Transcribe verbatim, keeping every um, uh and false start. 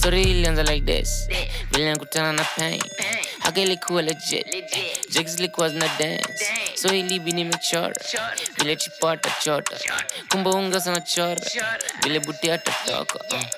Story ilianza like this. Vile nikutana na pain. Haka ilikuwa legit. Jigs ilikuwa zina dance. So ilibi nimechora. Vile chipata chota. Kumbe unga sana chora. Vile buti atatoka.